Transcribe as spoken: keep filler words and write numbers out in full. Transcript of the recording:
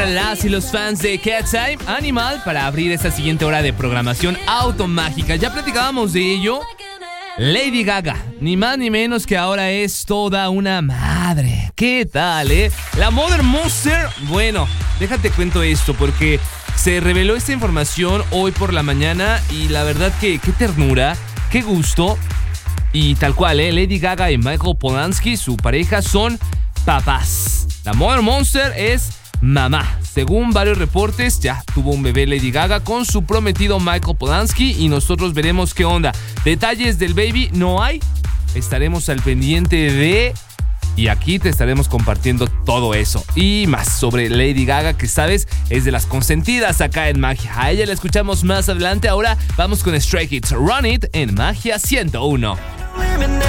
las y los fans de Cat's Eye Animal para abrir esta siguiente hora de programación automágica. Ya platicábamos de ello. Lady Gaga, ni más ni menos que ahora es toda una madre. ¿Qué tal, eh? La Mother Monster. Bueno, déjate cuento esto porque se reveló esta información hoy por la mañana y la verdad que qué ternura, qué gusto. Y tal cual, eh, Lady Gaga y Michael Polanski, su pareja, son papás. La Mother Monster es mamá. Según varios reportes, ya tuvo un bebé Lady Gaga con su prometido Michael Polanski y nosotros veremos qué onda. Detalles del baby no hay. Estaremos al pendiente de... Y aquí te estaremos compartiendo todo eso y más sobre Lady Gaga, que sabes, es de las consentidas acá en Magia. A ella la escuchamos más adelante. Ahora vamos con Stray Kids, Run It en Magia ciento uno.